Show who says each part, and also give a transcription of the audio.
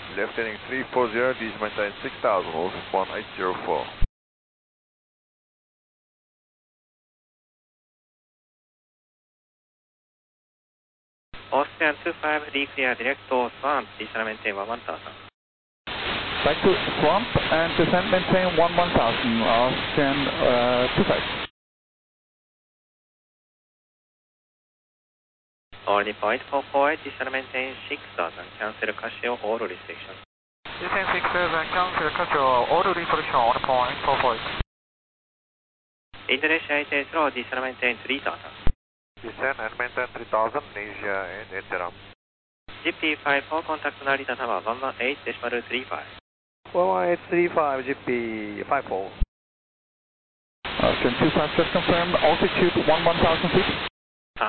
Speaker 1: Left heading 340, please maintain 6000, hold 1804.
Speaker 2: Austrian 25, reclear direct to Swamp, descend maintain 1000.
Speaker 3: Back to Swamp and descend maintain 1000, Austrian 25.
Speaker 2: Only point 44, descend maintain 6000, cancel Casio all restrictions.
Speaker 3: Descend 6000, cancel Casio all restriction on point 44.
Speaker 2: Indonesia 880, descend maintain 3000.
Speaker 1: Descend and maintain 3000, Asia and Interam.
Speaker 2: GP54, contact Narita Tower 118.35.
Speaker 1: 11835, GP54.
Speaker 3: Austrian 25 just confirmed, altitude 1000 feet.